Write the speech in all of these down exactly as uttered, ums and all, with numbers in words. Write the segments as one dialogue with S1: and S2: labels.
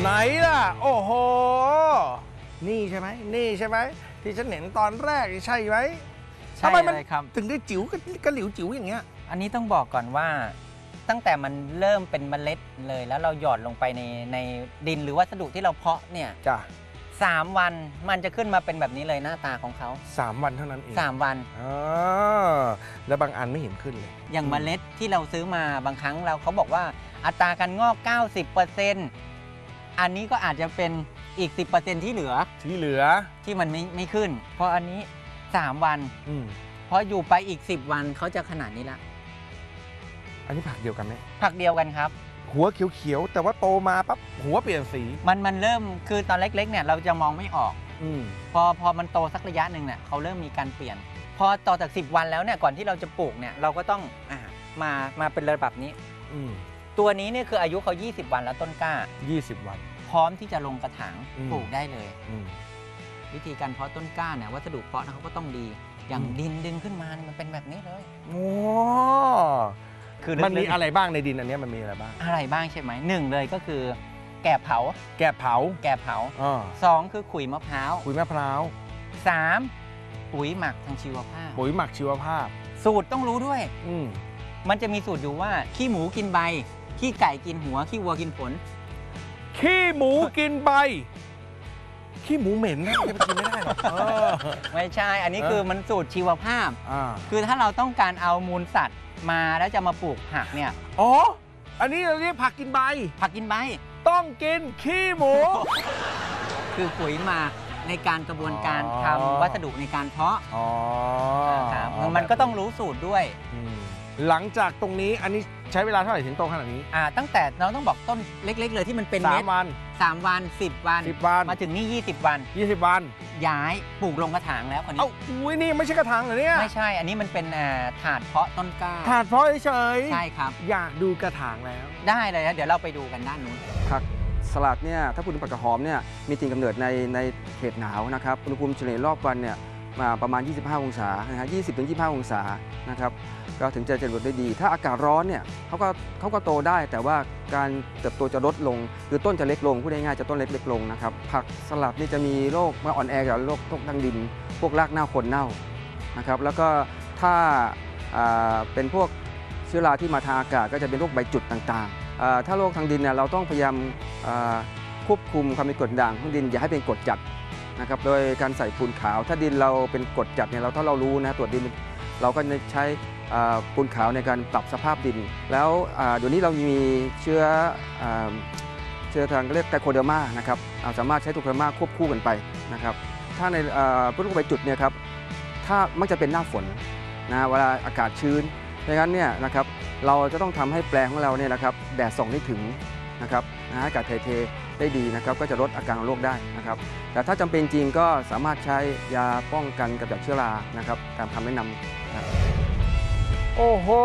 S1: ไหนล่ะโอ้โหนี่ใช่ไหมนี่ใช่ไหมที่ฉันเห็นตอนแรกใช่ไหม
S2: ใช่เลยครับ
S1: ถึงได้จิ๋วกระหลิวจิ๋วอย่างเงี้ย
S2: อันนี้ต้องบอกก่อนว่าตั้งแต่มันเริ่มเป็นเมล็ดเลยแล้วเราหยอดลงไปในในดินหรือวัสดุที่เราเพาะเนี่ย
S1: จ้ะ
S2: สามวันมันจะขึ้นมาเป็นแบบนี้เลยหน้าตาของเขา
S1: สามวันเท่านั้นเอง
S2: สามวัน
S1: อ๋อแล้วบางอันไม่เห็นขึ้นเลย
S2: อย่างเมล็ดที่เราซื้อมาบางครั้งเราเขาบอกว่าอัตราการงอก เก้าสิบเปอร์เซ็นต์ อันนี้ก็อาจจะเป็นอีก สิบเปอร์เซ็นต์ ที่เหลือ
S1: ที่เหลือ
S2: ที่มันไม่ไม่ขึ้นเพราะอันนี้สามวัน
S1: อืม
S2: พออยู่ไปอีกสิบวันเขาจะขนาดนี้ละ
S1: อันนี้ผักเดียวกันไหม
S2: ผักเดียวกันครับ
S1: หัวเขียวๆแต่ว่าโตมาปั๊บหัวเปลี่ยนสี
S2: มันมันเริ่มคือตอนเล็กๆเนี่ยเราจะมองไม่ออก
S1: อืม
S2: พอพอมันโตสักระยะหนึ่งเนี่ยเขาเริ่มมีการเปลี่ยนพอต่อจากสิบวันแล้วเนี่ยก่อนที่เราจะปลูกเนี่ยเราก็ต้องอ่ามามาเป็นระดับนี้
S1: อืม
S2: ตัวนี้เนี่ยคืออายุเขายี่สิบวันแล้วต้นกล้า
S1: ยี่สิบวัน
S2: พร้อมที่จะลงกระถางปลูกได้เลยวิธีการเพาะต้นกล้าเนี่ยวัสดุเพาะเขาก็ต้องดีอย่างดินดึงขึ้นมาเนี่ยมันเป็นแบบนี้เลย
S1: โอ้
S2: คือ
S1: มันมีอะไรบ้างในดินอันนี้มันมีอะไรบ้าง
S2: อะไรบ้างใช่ไหมหนึ่งเลยก็คือแกบเผา
S1: แกบเผา
S2: แกบเผาสองคือขุยมะพร้าว
S1: ขุยมะพร้าว
S2: สามปุ๋ยหมักทางชีวภาพ
S1: ปุ๋ยหมักชีวภาพ
S2: สูตรต้องรู้ด้วย
S1: อืม
S2: มันจะมีสูตรอยู่ว่าขี้หมูกินใบขี้ไก่กินหัวขี้วัวกินผล
S1: ขี้หมูกินใบขี้หมูเหม็นนะจะไปกินไม่ได้หรอก
S2: ไม่ใช่อันนี้คือมันสูตรชีวภาพคือถ้าเราต้องการเอามูลสัตว์มาแล้วจะมาปลูกผักเนี่ย
S1: อ๋ออันนี้เราเรียกผักกินใบ
S2: ผักกินใบ
S1: ต้องกินขี้หมู
S2: คือปุ๋ยหมักในการกระบวนการทำวัสดุในการเพาะครับมันก็ต้องรู้สูตรด้วย
S1: หลังจากตรงนี้อันนี้ใช้เวลาเท่าไหร่ถึงโตขนาดนี้
S2: อ่าตั้งแต่เราต้องบอกต้นเล็กๆเลยที่มันเป็น
S1: เม็ดสามวัน
S2: สามวันสิบวัน
S1: สิบวัน
S2: มาถึงนี่ยี่สิบวัน
S1: ยี่สิบวัน
S2: ย้ายปลูกลงกระถางแล้วคนนี้
S1: เอ้าอุ้ยนี่ไม่ใช่กระถางเหรอเนี่ย
S2: ไม่ใช่อันนี้มันเป็นถาดเพาะต้นกล้า
S1: ถาดเพาะเฉย
S2: ใช่ครับ
S1: อยากดูกระถางแล้ว
S2: ได้เลยนะเดี๋ยวเราไปดูกันด้านนู้น
S3: ผักสลัดเนี่ยถ้าพูดถึงผักกระหอมเนี่ยมีถิ่นกำเนิดในในเขตหนาวนะครับอุณหภูมิเฉลี่ยรอบวันเนี่ยมาประมาณยี่สิบห้าองศานะฮะยี่สิบถึงยี่สิบห้าองศานะครับก็ถึงจะเจริญได้ดีถ้าอากาศร้อนเนี่ยเขาก็เขาก็โตได้แต่ว่าการเติบโตจะลดลงคือต้นจะเล็กลงพูดง่ายๆจะต้นเล็กเล็กลงนะครับผักสลัดนี่จะมีโรคมาอ่อนแอกับโรคทกทางดินพวกรากเน่าคนเน่านะครับแล้วก็ถ้าเป็นพวกเชื้อราที่มาทางอากาศก็จะเป็นโรคใบจุดต่างๆถ้าโรคทางดินเนี่ยเราต้องพยายามควบคุมความเป็นกรดด่างของดินอย่าให้เป็นกรดจัดนะครับโดยการใส่ปูนขาวถ้าดินเราเป็นกรดจัดเนี่ยเราถ้าเรารู้นะตรวจดินเราก็จะใช้ปูนขาวในการปรับสภาพดินแล้วเดี๋ยวนี้เรามีเชื้อเชื้อทางเรียกไกลโคเดอร์มานะครับสามารถใช้ไกลโคเดอร์มาควบคู่กันไปนะครับถ้าในพวกโรคใบจุดเนี่ยครับถ้ามักจะเป็นหน้าฝนนะเวลาอากาศชื้นดังนั้นเนี่ยนะครับเราจะต้องทำให้แปลงของเราเนี่ยนะครับแดดส่องได้ถึงนะครับอากาศถ่ายเทได้ดีนะครับก็จะลดอาการโรคได้นะครับแต่ถ้าจำเป็นจริงก็สามารถใช้ยาป้องกันกำจัดเชื้อรานะครับตามคำแนะนำครับ
S1: โอ้โห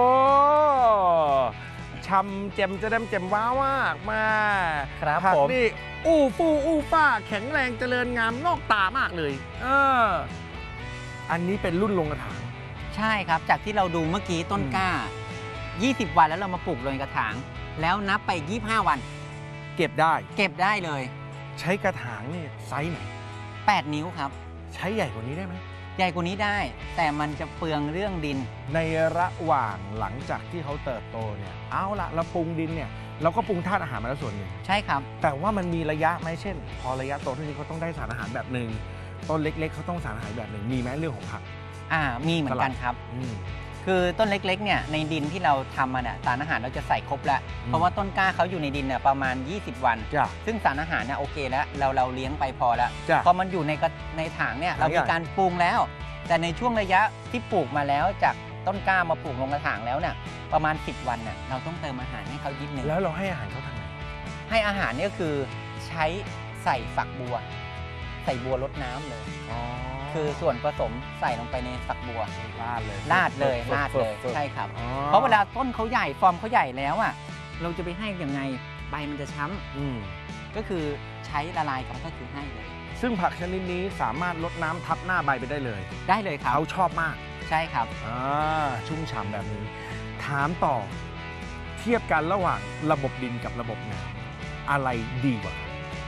S1: ช่ำเจ็มจะดำเจ็มว้าวมากมา
S2: ครับ
S1: ผักนี่อู้ฟู่อู้ฟ้าแข็งแรงเจริญงามนอกตามากเลยเอออันนี้เป็นรุ่นลงกระถาง
S2: ใช่ครับจากที่เราดูเมื่อกี้ต้นกล้ายี่สิบวันแล้วเรามาปลูกลงกระถางแล้วนับไปยี่สิบห้าวัน
S1: เก็บได้
S2: เก็บได้เลย
S1: ใช้กระถางนี่ไซส์ไหน
S2: แปดนิ้วครับ
S1: ใช้ใหญ่กว่านี้ได้ไหม
S2: ใหญ่กว่านี้ได้แต่มันจะเปลืองเรื่องดิน
S1: ในระหว่างหลังจากที่เขาเติบโตเนี่ยเอาละเราปรุงดินเนี่ยเราก็ปรุงธาตุอาหารมาแล้วส่วนหนึ่ง
S2: ใช่ครับ
S1: แต่ว่ามันมีระยะไหมเช่นพอระยะโตเท่านี้เขาต้องได้สารอาหารแบบหนึ่งต้นเล็กๆเขาต้องสารอาหารแบบหนึ่งมีไหมเรื่องของผัก
S2: อ่ามีเหมือนกันครับคือต้นเล็กๆเนี่ยในดินที่เราทำมาเนี่ยสารอาหารเราจะใส่ครบแล้วเพราะว่าต้นกล้าเขาอยู่ในดินเนี่ยประมาณยี่สิบวันซึ่งสารอาหารเนี่ยโอเคแล้วเราเราเลี้ยงไปพอแล้วพอมันอยู่ในในถังเนี่ยเรามีการปรุงแล้วแต่ในช่วงระยะที่ปลูกมาแล้วจากต้นกล้ามาปลูกลงกระถางแล้วเนี่ยประมาณสิบวันเนี่ยเราต้องเติมอาหารให้เขานิดนึง
S1: แล้วเราให้อาหารเขาทางไหน
S2: ให้อาหารเนี่ยคือใช้ใส่ฝักบัวใส่บัวรดน้ำเลยคือส่วนผสมใส่ลงไปในฝักบัว
S1: ราดเลย
S2: ราดเลยราดเลยใช่ครับเพราะเวลาต้นเขาใหญ่ฟอร์มเขาใหญ่แล้วอ่ะเราจะไปให้ยังไงใบมันจะช้ำก็คือใช้ละลายกับก็คือให้เลย
S1: ซึ่งผักชนิดนี้สามารถลดน้ำทับหน้าใบไปได้เลย
S2: ได้เลยครับ
S1: เขาชอบมาก
S2: ใช่ครับ
S1: ชุ่มฉ่ำแบบนี้ถามต่อเทียบกันระหว่างระบบดินกับระบบน้ำอะไรดีกว่า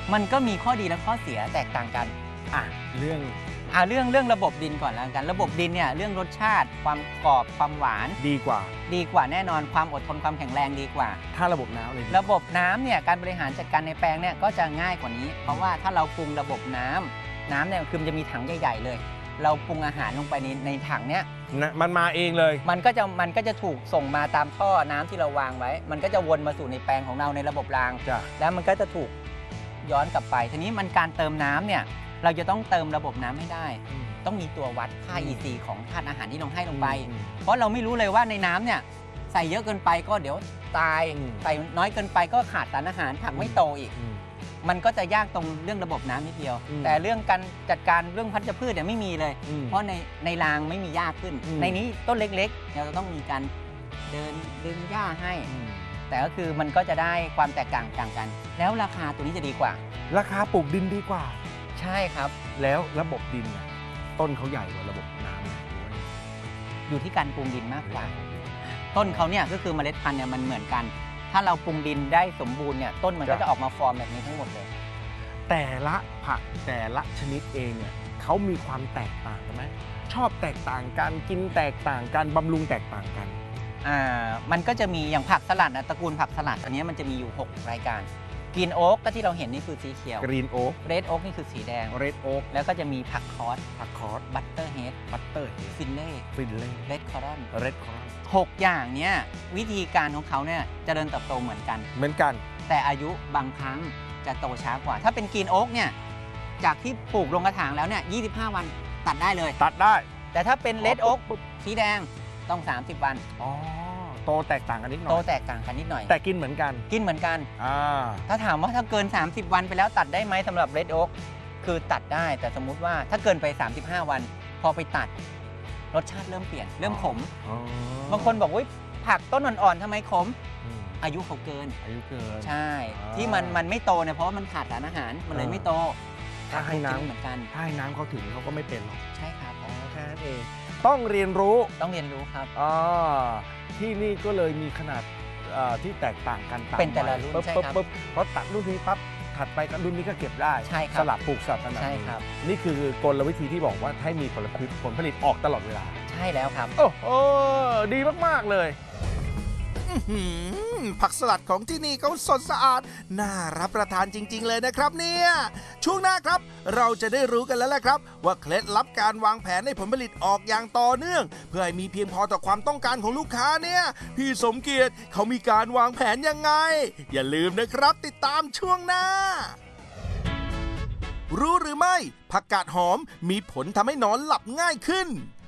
S2: มันก็มีข้อดีและข้อเสียแตกต่างกัน
S1: อ่ะเรื่อง
S2: อ่าเรื่องเรื่องระบบดินก่อนแล้วกัน ระบบดินเนี่ยเรื่องรสชาติความกรอบความหวาน
S1: ดีกว่า
S2: ดีกว่าแน่นอนความอดทนความแข็งแรงดีกว่า
S1: ถ้าระบบน้ำเลย
S2: ระบบน้ำเนี่ยการบริหารจัดการในแปลงเนี่ยก็จะง่ายกว่านี้ เพราะว่าถ้าเราปรุงระบบน้ำน้ำเนี่ยคือมันจะมีถังใหญ่ๆเลย เราปรุงอาหารลงไปในในถังเนี้ย
S1: นะมันมาเองเลย
S2: มันก็จะมันก็จะถูกส่งมาตามท่อน้ำที่เราวางไว้ มันก็จะวนมาสู่ในแปลงของเราในระบบราง
S1: จ้ะ
S2: แล้วมันก็จะถูกย้อนกลับไป ทีนี้มันการเติมน้ำเนี่ยเราจะต้องเติมระบบน้ำให้ได้ ต้องมีตัววัดค่า อี ซี ของธาตุอาหารที่ลงให้ลงไป เพราะเราไม่รู้เลยว่าในน้ำเนี่ยใส่เยอะเกินไปก็เดี๋ยวตาย
S1: อืม
S2: ใส่น้อยเกินไปก็ขาดสารอาหารผักไม่โตอีก มันก็จะยากตรงเรื่องระบบน้ำนิดเดียว
S1: อืม
S2: แต่เรื่องการจัดการเรื่องพัชพืชเนี่ยไม่มีเลย
S1: อืม
S2: เพราะในในรางไม่มีหญ้าขึ้น
S1: อืม
S2: ในนี้ต้นเล็กๆเราจะต้องมีการเดินดึงหญ้าให้ แต่ก็คือมันก็จะได้ความแตกต่างต่างกัน แล้วราคาตัวนี้จะดีกว่า
S1: ราคาปลูกดินดีกว่า
S2: ใช่ครับ
S1: แล้วระบบดินน่ะต้นเขาใหญ่กว่าระบบน้ำนะ
S2: อยู่ที่การปรุงดินมากกว่า ต้นเขาเนี่ยก็คือเมล็ดพันธุ์เนี่ยมันเหมือนกัน ถ้าเราปรุงดินได้สมบูรณ์เนี่ยต้นมันก็จะออกมาฟอร์มแบบนี้ทั้งหมดเลย
S1: แต่ละผักแต่ละชนิดเองเนี่ยเขามีความแตกต่างกันไหมชอบแตกต่างกันกินแตกต่างกันบำรุงแตกต่างกัน
S2: อ่ามันก็จะมีอย่างผักสลัดนะตระกูลผักสลัดอันนี้มันจะมีอยู่หกรายการกรีนโอ๊กก็ที่เราเห็นนี่คือสีเขียว
S1: กรีนโอ๊ก
S2: เรดโอ๊กนี่คือสีแดง
S1: เรดโอ๊ก
S2: แล้วก็จะมีผักคอส
S1: ผักคอส
S2: บัตเตอร์เฮด
S1: บัตเตอร์
S2: ฟินเล่
S1: ฟินเล่
S2: เรดคอรอน
S1: เรดคอร์
S2: หกอย่างเนี้ยวิธีการของเขาเนี่ยเจริญเติบโตเหมือนกัน
S1: เหมือนกัน
S2: แต่อายุบางครั้งจะโตช้ากว่า ถ้าเป็นกรีนโอ๊กเนี่ยจากที่ปลูกลงกระถางแล้วเนี่ยยี่สิบห้าวันตัดได้เลย
S1: ตัดได้
S2: แต่ถ้าเป็นเรดโอ๊ก
S1: ปุ๊บ
S2: สีแดงต้องสามสิบวัน
S1: อ๋อโตแตกต่างกันนิดหน่
S2: โต
S1: อย
S2: แตกต่างกันนิดหน่อย
S1: แต่กินเหมือนกัน
S2: กินเหมือนกัน
S1: อ่า
S2: ถ้าถามว่าถ้าเกิน สามสิบ วันไปแล้วตัดได้ไหมสำหรับเรดโอ๊กคือตัดได้แต่สมมุติว่าถ้าเกินไป สามสิบห้า วัน พอไปตัดรสชาติเริ่มเปลี่ยน เริ่มขม
S1: อ๋อบ
S2: างคนบอกว่าผักต้นอ่อนๆทำไมขม
S1: อืม
S2: อายุเขาเกิน
S1: อายุเกิน
S2: ใช่
S1: อ่า
S2: ที่มันมันไม่โตเนี่ยเพราะว่ามันขาดสารอาหารมันเลยไม่โต
S1: ถ้าให้น้ำ
S2: เหมือนกัน
S1: ถ้าให้น้ำเขาถึงเขาก็ไม่เป็นหรอก
S2: ใช่ครับ
S1: อ๋อแค่นั้นเองต้องเรียนรู้
S2: ต้องเรียนรู้ครับ
S1: อ่าที่นี่ก็เลยมีขนาดเอ่อที่แตกต่างกันาม
S2: เป็นแต่ละรุ่น
S1: ปุ๊บ
S2: ใช่
S1: ปุ๊บ
S2: ครับ
S1: ปุ๊บพอตัดรุ่นนี้ปั๊บถัดไปก็รุ่นนี้ก็เก็บได้
S2: ใช่ครับ
S1: สลับปลูกสลับกันแบบ
S2: ใช่
S1: นี้
S2: ครับ
S1: นี่คือกลวิธีที่บอกว่าให้มีผลผลิตผลผลิตออกตลอดเวลา
S2: ใช่แล้วครับ
S1: โอ้โหดีมาก ๆ เลย
S4: อื้อหือผักสลัดของที่นี่เขาสดสะอาด น่ารับประทานจริง ๆ เลยนะครับเนี่ย ช่วงหน้าครับ เราจะได้รู้กันแล้วแหละครับ ว่าเคล็ดลับการวางแผนให้ผลผลิตออกอย่างต่อเนื่อง เพื่อให้มีเพียงพอต่อความต้องการของลูกค้าเนี่ย พี่สมเกียรติเขามีการวางแผนยังไง อย่าลืมนะครับ ติดตามช่วงหน้า รู้หรือไม่ผักกาดหอมมีผลทำให้นอนหลับง่ายขึ้น